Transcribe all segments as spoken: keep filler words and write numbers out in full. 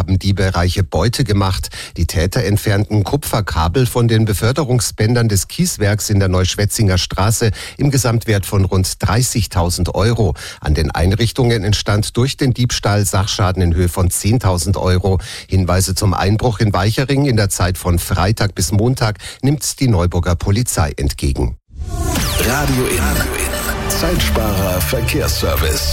haben Diebe reiche Beute gemacht. Die Täter entfernten Kupferkabel von den Beförderungsbändern des Kieswerks in der Neuschwetzinger Straße im Gesamtwert von rund dreißigtausend Euro. An den Einrichtungen entstand durch den Diebstahl Sachschaden in Höhe von zehntausend Euro. Hinweise zum Einbruch in Weichering in der Zeit von Freitag bis Montag nimmt die Neuburger Polizei entgegen. Radio In. Zeitsparer Verkehrsservice.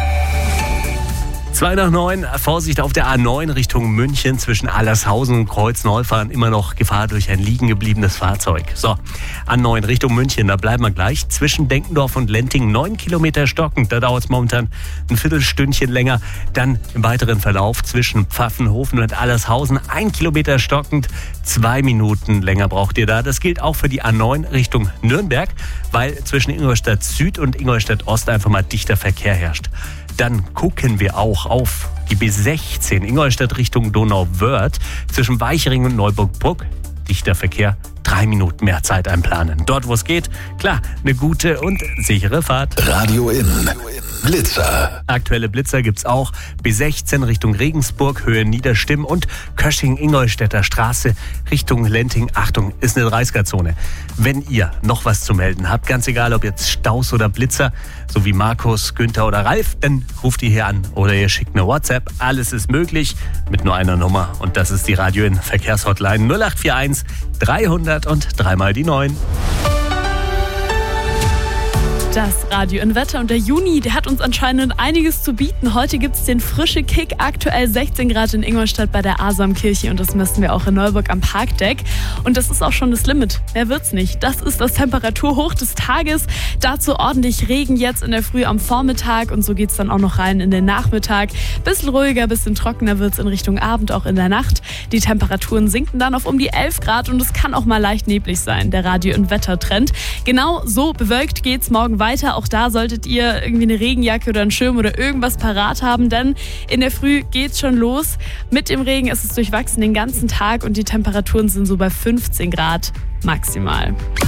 zwei nach neun, Vorsicht auf der A neun Richtung München zwischen Allershausen und Kreuzneufahren. Immer noch Gefahr durch ein liegen gebliebenes Fahrzeug. So, A neun Richtung München, da bleiben wir gleich. Zwischen Denkendorf und Lenting neun Kilometer stockend. Da dauert es momentan ein Viertelstündchen länger. Dann im weiteren Verlauf zwischen Pfaffenhofen und Allershausen ein Kilometer stockend. Zwei Minuten länger braucht ihr da. Das gilt auch für die A neun Richtung Nürnberg, weil zwischen Ingolstadt Süd und Ingolstadt Ost einfach mal dichter Verkehr herrscht. Dann gucken wir auch auf die B sechzehn Ingolstadt Richtung Donauwörth zwischen Weichering und Neuburg-Bruck. Dichter Verkehr, drei Minuten mehr Zeit einplanen. Dort, wo es geht, klar, eine gute und sichere Fahrt. Radio In. Blitzer. Aktuelle Blitzer gibt's auch. B sechzehn Richtung Regensburg, Höhe Niederstimm und Kösching-Ingolstädter Straße Richtung Lenting. Achtung, ist eine dreißiger Zone. Wenn ihr noch was zu melden habt, ganz egal, ob jetzt Staus oder Blitzer, so wie Markus, Günther oder Ralf, dann ruft ihr hier an oder ihr schickt eine WhatsApp. Alles ist möglich mit nur einer Nummer und das ist die Radio In Verkehrshotline null acht vier eins dreihundert und dreimal die neun. Das Radio In Wetter und der Juni, der hat uns anscheinend einiges zu bieten. Heute gibt es den frische Kick, aktuell sechzehn Grad in Ingolstadt bei der Asamkirche und das messen wir auch in Neuburg am Parkdeck. Und das ist auch schon das Limit, mehr wird's nicht. Das ist das Temperaturhoch des Tages. Dazu ordentlich Regen jetzt in der Früh am Vormittag und so geht's dann auch noch rein in den Nachmittag. Bisschen ruhiger, bisschen trockener wird's in Richtung Abend, auch in der Nacht. Die Temperaturen sinken dann auf um die elf Grad und es kann auch mal leicht neblig sein, der Radio In Wettertrend. Genau so bewölkt geht's morgen weiter. Auch da solltet ihr irgendwie eine Regenjacke oder einen Schirm oder irgendwas parat haben, denn in der Früh geht's schon los. Mit dem Regen ist es durchwachsen den ganzen Tag und die Temperaturen sind so bei fünfzehn Grad maximal.